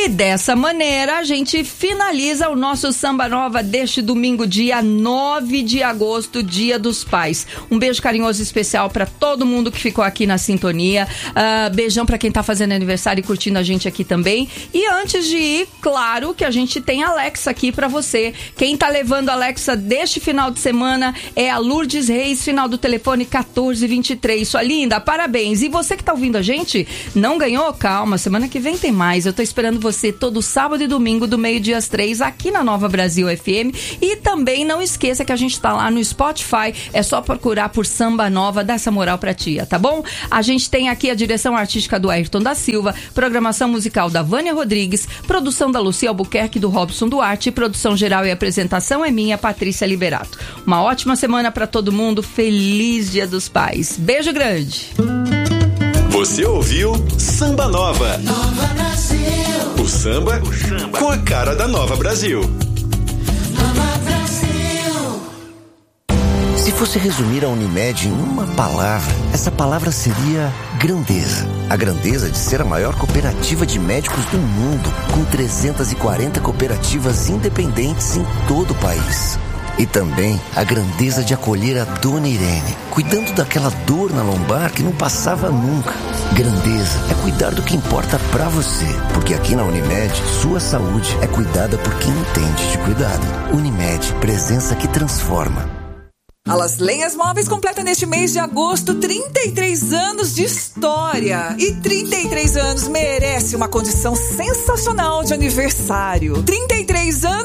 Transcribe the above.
E dessa maneira a gente finaliza o nosso Samba Nova deste domingo, dia 9 de agosto, Dia dos Pais. Um beijo carinhoso especial para todo mundo que ficou aqui na sintonia. Beijão para quem tá fazendo aniversário e curtindo a gente aqui também. E antes de ir, claro que a gente tem a Alexa aqui para você. Quem tá levando a Alexa deste final de semana é a Lourdes Reis, final do telefone 1423. Sua linda, parabéns. E você que tá ouvindo a gente, não ganhou? Calma, semana que vem tem mais. Eu tô esperando você todo sábado e domingo do meio-dia às 3 aqui na Nova Brasil FM. E também não esqueça que a gente tá lá no Spotify. É só procurar por Samba Nova, dá essa moral pra tia, tá bom? A gente tem aqui a direção artística do Ayrton da Silva, programação musical da Vânia Rodrigues, produção da Lucia Albuquerque e do Robson Duarte, produção geral e apresentação é minha, Patrícia Liberato. Uma ótima semana pra todo mundo. Feliz Dia dos Pais. Beijo grande. Você ouviu Samba Nova. Nova Brasil. O samba com a cara da Nova Brasil. Nova Brasil. Se fosse resumir a Unimed em uma palavra, essa palavra seria grandeza. A grandeza de ser a maior cooperativa de médicos do mundo, com 340 cooperativas independentes em todo o país. E também a grandeza de acolher a Dona Irene, cuidando daquela dor na lombar que não passava nunca. Grandeza é cuidar do que importa pra você, porque aqui na Unimed, sua saúde é cuidada por quem entende de cuidado. Unimed, presença que transforma. A Las Lenhas Móveis completa neste mês de agosto 33 anos de história. E 33 anos merece uma condição sensacional de aniversário. 33 anos